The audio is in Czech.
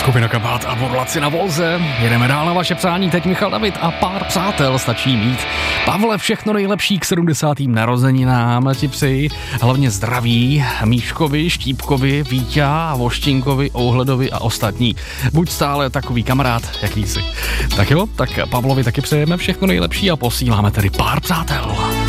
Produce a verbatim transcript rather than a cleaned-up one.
Skupina Kabát a Borlaci na Volze. Jedeme dál na vaše přání, teď Michal David a pár přátel stačí mít. Pavle, všechno nejlepší k sedmdesátým narozeninám ti přeji. Hlavně zdraví Míškovi, Štípkovi, Víťa, Voštinkovi, Ouhledovi a ostatní. Buď stále takový kamarád, jaký jsi. Tak jo, tak Pavlovi taky přejeme všechno nejlepší a posíláme tedy pár přátel.